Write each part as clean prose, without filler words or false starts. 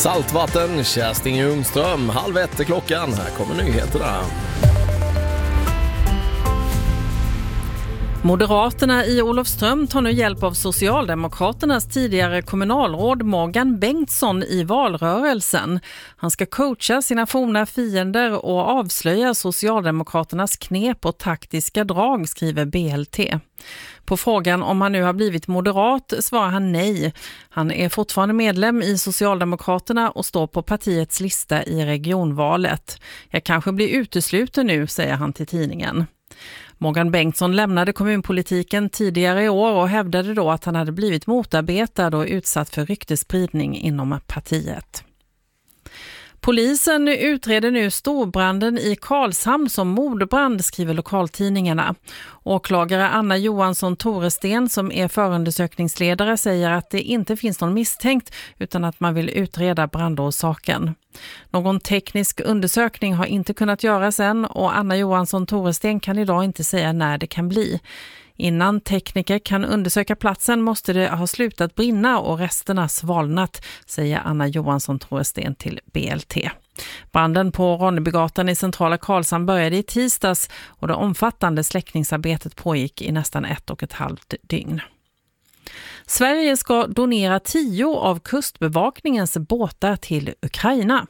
Saltvatten, Kerstin Ljungström. 12:30 är klockan. Här kommer nyheterna. Moderaterna i Olofström tar nu hjälp av Socialdemokraternas tidigare kommunalråd Morgan Bengtsson i valrörelsen. Han ska coacha sina forna fiender och avslöja Socialdemokraternas knep och taktiska drag, skriver BLT. På frågan om han nu har blivit moderat svarar han nej. Han är fortfarande medlem i Socialdemokraterna och står på partiets lista i regionvalet. Jag kanske blir utesluten nu, säger han till tidningen. Morgan Bengtsson lämnade kommunpolitiken tidigare i år och hävdade då att han hade blivit motarbetad och utsatt för ryktesspridning inom partiet. Polisen utreder nu storbranden i Karlshamn som mordbrand, skriver lokaltidningarna. Åklagare Anna Johansson Toresten, som är förundersökningsledare, säger att det inte finns någon misstänkt utan att man vill utreda brandorsaken. Någon teknisk undersökning har inte kunnat göras än och Anna Johansson Toresten kan idag inte säga när det kan bli. Innan tekniker kan undersöka platsen måste det ha slutat brinna och resterna svalnat, säger Anna Johansson Toresten till BLT. Branden på Ronnebygatan i centrala Karlshamn började i tisdags och det omfattande släckningsarbetet pågick i nästan 1,5 dygn. Sverige ska donera 10 av kustbevakningens båtar till Ukraina.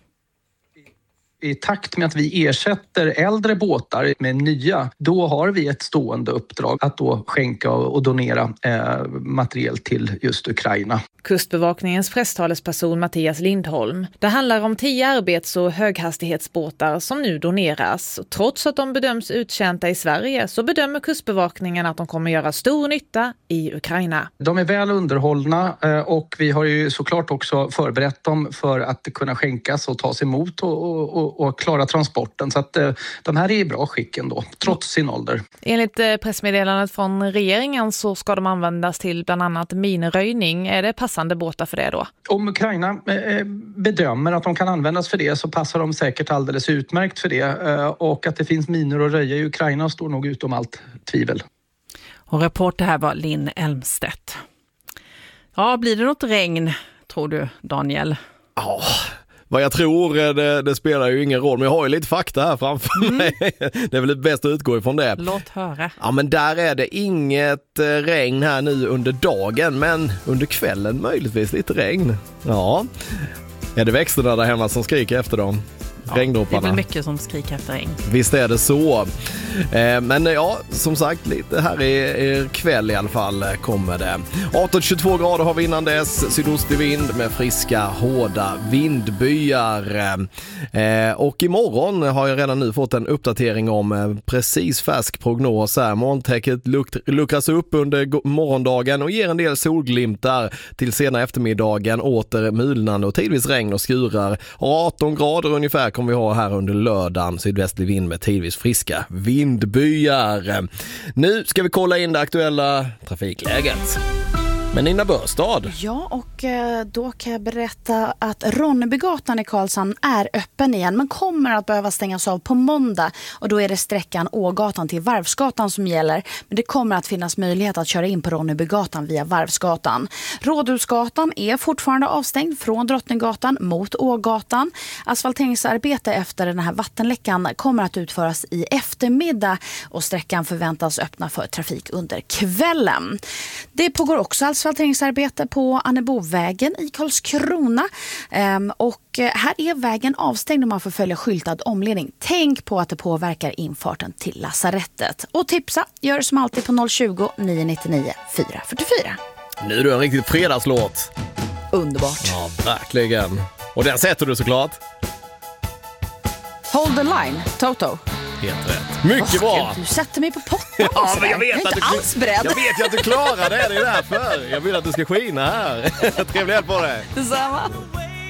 I takt med att vi ersätter äldre båtar med nya, då har vi ett stående uppdrag att då skänka och donera material till just Ukraina. Kustbevakningens presstalesperson Mattias Lindholm. Det handlar om 10 arbets- och höghastighetsbåtar som nu doneras. Trots att de bedöms uttjänta i Sverige så bedömer Kustbevakningen att de kommer göra stor nytta i Ukraina. De är väl underhållna och vi har ju såklart också förberett dem för att kunna skänkas och tas emot och klara transporten. Så att de här är i bra skick ändå, trots sin ålder. Enligt pressmeddelandet från regeringen så ska de användas till bland annat minröjning. Är det passande båtar för det då? Om Ukraina bedömer att de kan användas för det så passar de säkert alldeles utmärkt för det. Och att det finns minor att röja i Ukraina står nog utom allt tvivel. Och reporter här var Linn Elmstedt. Ja, blir det något regn, tror du, Daniel? Ja, vad jag tror, det spelar ju ingen roll. Men jag har ju lite fakta här framför mig. Det är väl bäst att utgå ifrån det. Låt höra. Ja, men där är det inget regn här nu under dagen. Men under kvällen möjligtvis lite regn. Ja, är det växterna där hemma som skriker efter dem? Ja, regndropparna. det är väl mycket som skriker efter regn. Visst är det så. Men ja, som sagt, lite här i kväll i alla fall kommer det. 18-22 grader har vi innan dess. Sydostlig vind med friska, hårda vindbyar. Och imorgon har jag redan nu fått en uppdatering om precis färsk prognos här. Molntäcket luckras upp under morgondagen och ger en del solglimtar till sena eftermiddagen. Åter mulnande och tidvis regn och skurar. 18 grader ungefär kommer vi ha här under lördagen. Sydvästlig vind med tidvis friska vindbyar. Nu ska vi kolla in det aktuella trafikläget. Men Nina Börstad. Ja, och då kan jag berätta att Ronnebygatan i Karlshamn är öppen igen men kommer att behöva stängas av på måndag. Och då är det sträckan Ågatan till Varvsgatan som gäller. Men det kommer att finnas möjlighet att köra in på Ronnebygatan via Varvsgatan. Rådhusgatan är fortfarande avstängd från Drottninggatan mot Ågatan. Asfalteringsarbete efter den här vattenläckan kommer att utföras i eftermiddag och sträckan förväntas öppna för trafik under kvällen. Det pågår också asfalteringsarbete på Annebovägen i Karlskrona och här är vägen avstängd om man får följa skyltad omledning. Tänk på att det påverkar infarten till lasarettet. Och tipsa gör som alltid på 020 999 444. Nu är det en riktigt fredagslåt. Underbart. Ja, verkligen. Och den sätter du såklart. Hold the line, Toto. Helt rätt. Mycket bra. Du sätter mig på potten. Ja, men jag vet inte alls beredd. Jag vet ju att du klarar det. Det är därför. Jag vill att du ska skina här. Trevlig helg på dig. Detsamma.